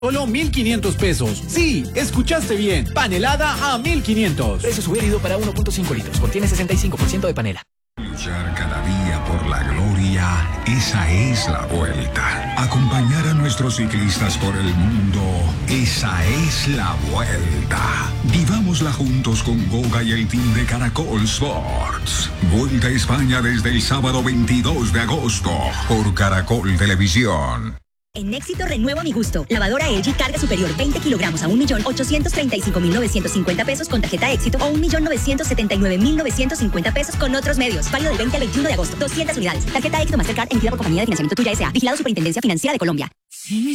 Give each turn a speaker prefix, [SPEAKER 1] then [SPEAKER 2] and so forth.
[SPEAKER 1] Solo 1,500 pesos. Sí, escuchaste bien. Panelada a 1,500.
[SPEAKER 2] Precio sugerido para 1.5 litros. Contiene 65% de panela.
[SPEAKER 3] Luchar cada día por la gloria, esa es la vuelta. Acompañar a nuestros ciclistas por el mundo, esa es la vuelta. Vivámosla juntos con Goga y el team de Caracol Sports. Vuelta a España desde el sábado 22 de agosto por Caracol Televisión.
[SPEAKER 4] En Éxito renuevo mi gusto. Lavadora LG carga superior 20 kilogramos a 1.835.950 pesos con tarjeta Éxito o 1.979.950 pesos con otros medios. Válido del 20 al 21 de agosto. 200 unidades. Tarjeta Éxito Mastercard emitida por Compañía de Financiamiento Tuya S.A. Vigilado Superintendencia Financiera de Colombia.